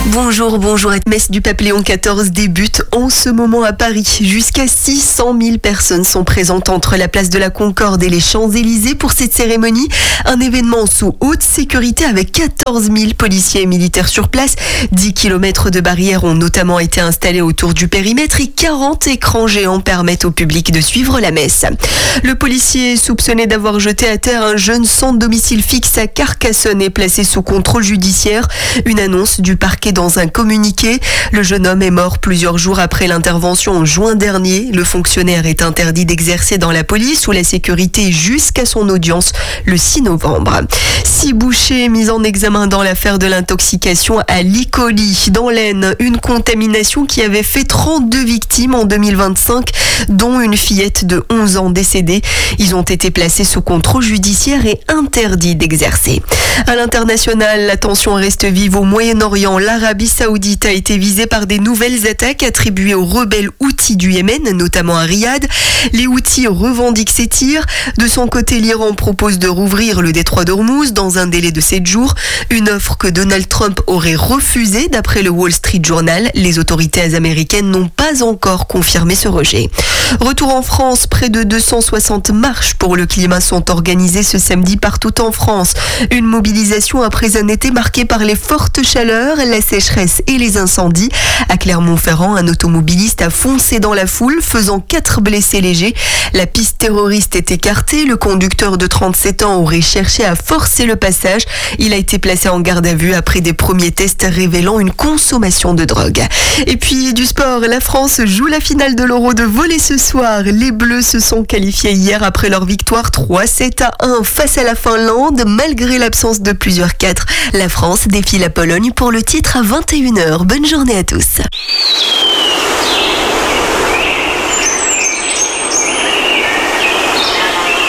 Bonjour. La messe du pape Léon XIV débute en ce moment à Paris. Jusqu'à 600 000 personnes sont présentes entre la place de la Concorde et les Champs-Élysées pour cette cérémonie. Un événement sous haute sécurité avec 14 000 policiers et militaires sur place. 10 km de barrières ont notamment été installés autour du périmètre et 40 écrans géants permettent au public de suivre la messe. Le policier soupçonné d'avoir jeté à terre un jeune sans domicile fixe à Carcassonne est placé sous contrôle judiciaire. Une annonce du parquet dans un communiqué. Le jeune homme est mort plusieurs jours après l'intervention en juin dernier. Le fonctionnaire est interdit d'exercer dans la police ou la sécurité jusqu'à son audience le 6 novembre. 6 bouchers mis en examen dans l'affaire de l'intoxication à l'E. coli dans l'Aisne. Une contamination qui avait fait 32 victimes en 2025, dont une fillette de 11 ans décédée. Ils ont été placés sous contrôle judiciaire et interdits d'exercer. À l'international, la tension reste vive au Moyen-Orient. L'Arabie Saoudite a été visée par des nouvelles attaques attribuées aux rebelles Houthis du Yémen, notamment à Riyad. Les Houthis revendiquent ces tirs. De son côté, l'Iran propose de rouvrir le détroit d'Ormuz dans un délai de 7 jours. Une offre que Donald Trump aurait refusée d'après le Wall Street Journal. Les autorités américaines n'ont pas encore confirmé ce rejet. Retour en France, près de 260 marches pour le climat sont organisées ce samedi partout en France. Une mobilisation après un été marqué par les fortes chaleurs, la sécheresse et les incendies. À Clermont-Ferrand, un automobiliste a foncé dans la foule, faisant 4 blessés légers. La piste terroriste est écartée. Le conducteur de 37 ans aurait cherché à forcer le passage. Il a été placé en garde à vue après des premiers tests révélant une consommation de drogue. Et puis du sport, la France joue la finale de l'Euro de volley ce soir. Les Bleus se sont qualifiés hier après leur victoire 3-7-1 face à la Finlande. Malgré l'absence de plusieurs cadres, la France défie la Pologne pour le titre à 21h. Bonne journée à tous.